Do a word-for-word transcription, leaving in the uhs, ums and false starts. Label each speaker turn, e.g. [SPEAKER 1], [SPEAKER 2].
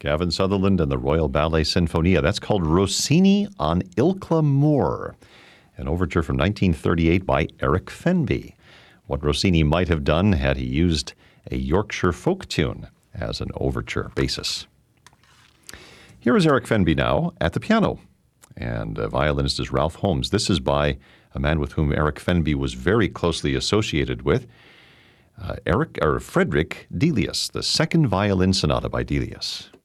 [SPEAKER 1] Gavin Sutherland and the Royal Ballet Sinfonia. That's called Rossini on Ilkla Moor, an overture from nineteen thirty-eight by Eric Fenby. What Rossini might have done had he used a Yorkshire folk tune as an overture basis. Here is Eric Fenby now at the piano, and uh, violinist is Ralph Holmes. This is by a man with whom Eric Fenby was very closely associated with, uh, Eric or Frederick Delius, the Second Violin Sonata by Delius.